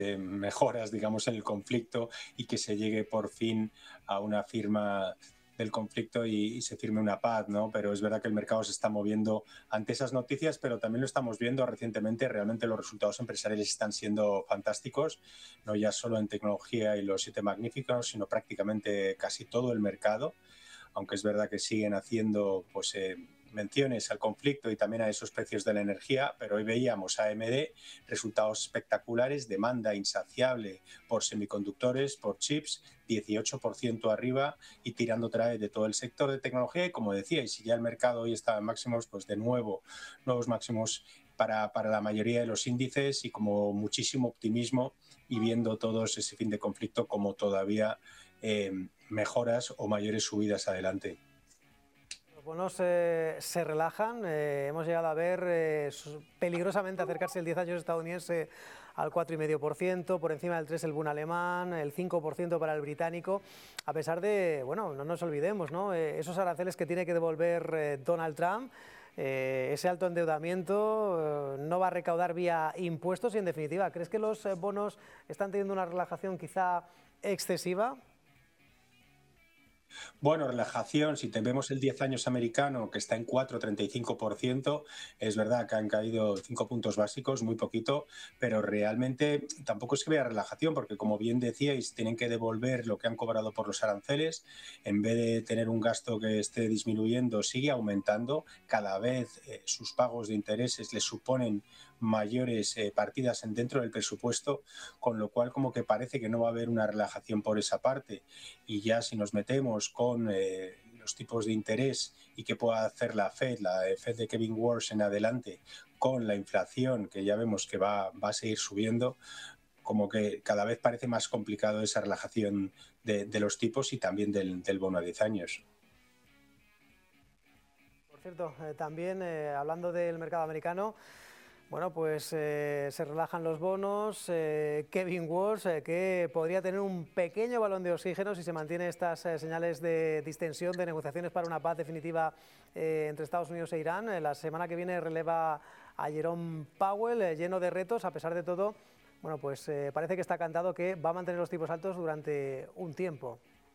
mejoras, digamos, en el conflicto y que se llegue por fin a una firma del conflicto y se firme una paz, ¿no? Pero es verdad que el mercado se está moviendo ante esas noticias, pero también lo estamos viendo recientemente. Realmente los resultados empresariales están siendo fantásticos, no ya solo en tecnología y los siete magníficos, sino prácticamente casi todo el mercado, aunque es verdad que siguen haciendo pues, menciones al conflicto y también a esos precios de la energía, pero hoy veíamos a AMD resultados espectaculares, demanda insaciable por semiconductores, por chips, 18% arriba y tirando otra vez de todo el sector de tecnología. Y como decía, y si ya el mercado hoy está en máximos, pues de nuevo, nuevos máximos para la mayoría de los índices y como muchísimo optimismo y viendo todos ese fin de conflicto como todavía mejoras o mayores subidas adelante. Los bonos se relajan, hemos llegado a ver peligrosamente acercarse el 10 años estadounidense al 4,5%, por encima del 3 el Bund alemán, el 5% para el británico, a pesar de, bueno, no nos olvidemos, ¿no? Esos aranceles que tiene que devolver Donald Trump, ese alto endeudamiento no va a recaudar vía impuestos y en definitiva, ¿crees que los bonos están teniendo una relajación quizá excesiva? Bueno, relajación, si vemos el 10 años americano que está en 4,35%, es verdad que han caído 5 puntos básicos, muy poquito, pero realmente tampoco es que vea relajación, porque como bien decíais, tienen que devolver lo que han cobrado por los aranceles, en vez de tener un gasto que esté disminuyendo, sigue aumentando, cada vez sus pagos de intereses les suponen mayores partidas dentro del presupuesto, con lo cual como que parece que no va a haber una relajación por esa parte. Y ya si nos metemos con los tipos de interés y qué pueda hacer la Fed de Kevin Warsh en adelante, con la inflación que ya vemos que va a seguir subiendo, como que cada vez parece más complicado esa relajación de los tipos y también del bono a 10 años. Por cierto, también hablando del mercado americano, bueno, pues se relajan los bonos. Kevin Walsh, que podría tener un pequeño balón de oxígeno si se mantiene estas señales de distensión, de negociaciones para una paz definitiva entre Estados Unidos e Irán. La semana que viene releva a Jerome Powell, lleno de retos. A pesar de todo, bueno, pues parece que está cantado que va a mantener los tipos altos durante un tiempo.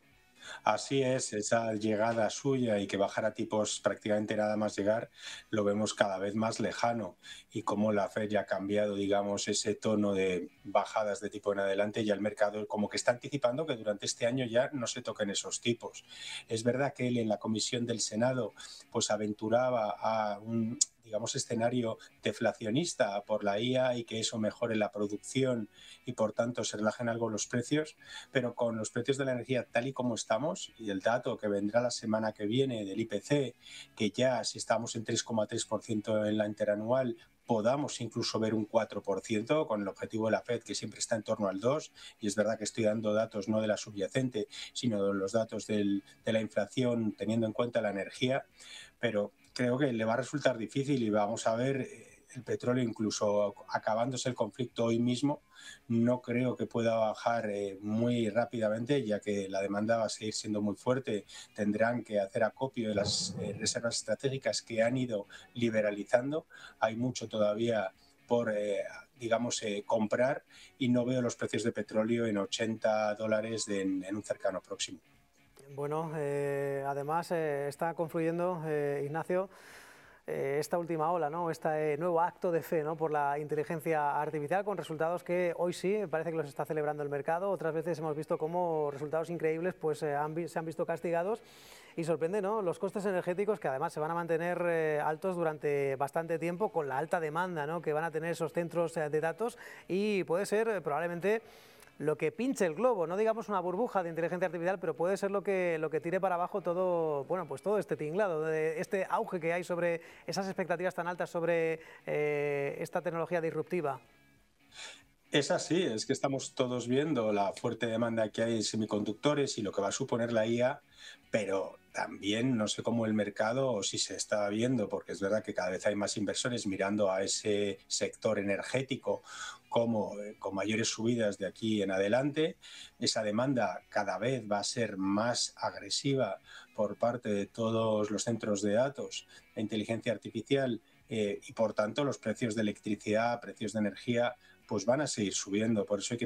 Así es, esa llegada suya y que bajara tipos prácticamente nada más llegar, lo vemos cada vez más lejano y cómo la Fed ya ha cambiado, digamos, ese tono de bajadas de tipo en adelante y el mercado como que está anticipando que durante este año ya no se toquen esos tipos. Es verdad que él en la comisión del Senado pues aventuraba a un digamos, escenario deflacionista por la IA y que eso mejore la producción y por tanto se relajen algo los precios, pero con los precios de la energía tal y como estamos y el dato que vendrá la semana que viene del IPC, que ya si estamos en 3,3% en la interanual, podamos incluso ver un 4% con el objetivo de la Fed que siempre está en torno al 2%, y es verdad que estoy dando datos no de la subyacente, sino de los datos de la inflación teniendo en cuenta la energía, pero creo que le va a resultar difícil y vamos a ver el petróleo incluso acabándose el conflicto hoy mismo, no creo que pueda bajar muy rápidamente, ya que la demanda va a seguir siendo muy fuerte. Tendrán que hacer acopio de las reservas estratégicas que han ido liberalizando. Hay mucho todavía por, digamos, comprar y no veo los precios de petróleo en $80 en un cercano próximo. Bueno, además está confluyendo, Ignacio, esta última ola, ¿no? Este nuevo acto de fe, ¿no? Por la inteligencia artificial con resultados que hoy sí parece que los está celebrando el mercado. Otras veces hemos visto cómo resultados increíbles pues, se han visto castigados y sorprende, ¿no? Los costes energéticos que además se van a mantener altos durante bastante tiempo con la alta demanda, ¿no? Que van a tener esos centros de datos y puede ser probablemente lo que pinche el globo, no digamos una burbuja de inteligencia artificial, pero puede ser lo que tire para abajo todo, bueno, pues todo este tinglado, de este auge que hay sobre esas expectativas tan altas sobre esta tecnología disruptiva. Es así, es que estamos todos viendo la fuerte demanda que hay en semiconductores y lo que va a suponer la IA, pero también no sé cómo el mercado o si se está viendo, porque es verdad que cada vez hay más inversores mirando a ese sector energético como con mayores subidas de aquí en adelante. Esa demanda cada vez va a ser más agresiva por parte de todos los centros de datos, la inteligencia artificial y por tanto los precios de electricidad, precios de energía pues van a seguir subiendo. Por eso hay que